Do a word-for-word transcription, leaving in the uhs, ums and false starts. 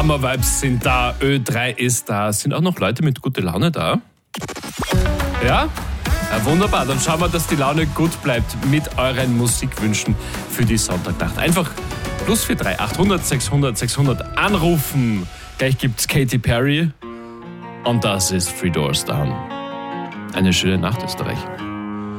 Summer-Vibes sind da, Ö drei ist da. Sind auch noch Leute mit guter Laune da? Ja? Ja, wunderbar. Dann schauen wir, dass die Laune gut bleibt mit euren Musikwünschen für die Sonntagnacht. Einfach plus vier drei achthundert sechshundert sechshundert anrufen. Gleich gibt's Katy Perry und das ist Three Doors Down. Eine schöne Nacht, Österreich.